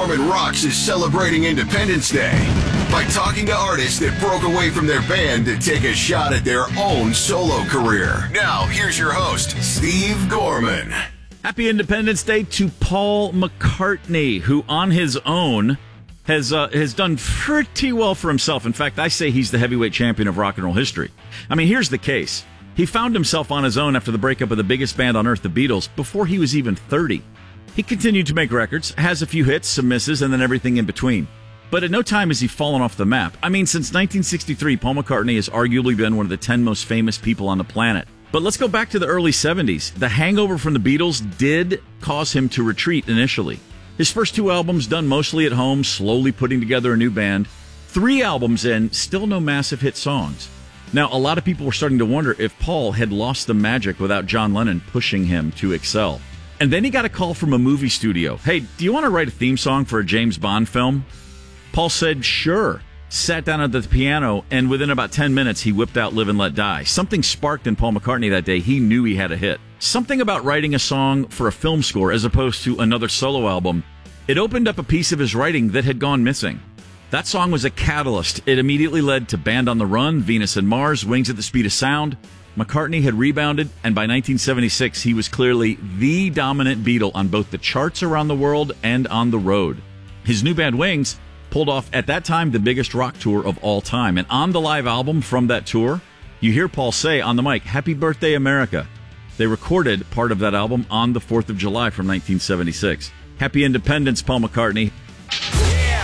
Gorman Rocks is celebrating Independence Day by talking to artists that broke away from their band to take a shot at their own solo career. Now, here's your host, Steve Gorman. Happy Independence Day to Paul McCartney, who on his own has done pretty well for himself. In fact, I say he's the heavyweight champion of rock and roll history. I mean, here's the case. He found himself on his own after the breakup of the biggest band on earth, the Beatles, before he was even 30. He continued to make records, has a few hits, some misses, and then everything in between. But at no time has he fallen off the map. I mean, since 1963, Paul McCartney has arguably been one of the 10 most famous people on the planet. But let's go back to the early 70s. The hangover from the Beatles did cause him to retreat initially. His first 2 albums done mostly at home, slowly putting together a new band. 3 albums in, still no massive hit songs. Now, a lot of people were starting to wonder if Paul had lost the magic without John Lennon pushing him to excel. And then he got a call from a movie studio. Hey, do you want to write a theme song for a James Bond film? Paul said, sure. Sat down at the piano, and within about 10 minutes, he whipped out Live and Let Die. Something sparked in Paul McCartney that day. He knew he had a hit. Something about writing a song for a film score as opposed to another solo album. It opened up a piece of his writing that had gone missing. That song was a catalyst. It immediately led to Band on the Run, Venus and Mars, Wings at the Speed of Sound. McCartney had rebounded, and by 1976, he was clearly the dominant Beatle on both the charts around the world and on the road. His new band, Wings, pulled off, at that time, the biggest rock tour of all time. And on the live album from that tour, you hear Paul say on the mic, "Happy Birthday, America." They recorded part of that album on the 4th of July from 1976. Happy Independence, Paul McCartney.